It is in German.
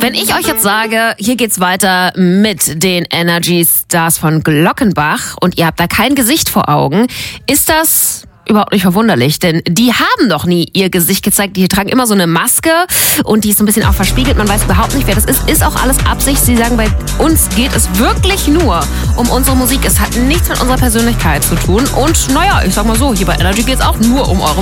Wenn ich euch jetzt sage, hier geht's weiter mit den Energy Stars von Glockenbach und ihr habt da kein Gesicht vor Augen, ist das überhaupt nicht verwunderlich, denn die haben noch nie ihr Gesicht gezeigt. Die tragen immer so eine Maske und die ist so ein bisschen auch verspiegelt. Man weiß überhaupt nicht, wer das ist. Ist auch alles Absicht. Sie sagen, bei uns geht es wirklich nur um unsere Musik. Es hat nichts mit unserer Persönlichkeit zu tun. Und naja, ich sag mal so, hier bei Energy geht's auch nur um eure